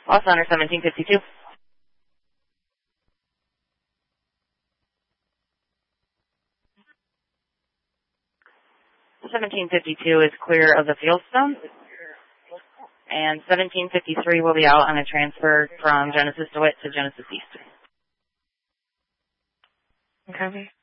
Lost Center 1752. 1752 is clear of the Fieldstone, and 1753 will be out on a transfer from Genesis DeWitt to Genesis East. Okay.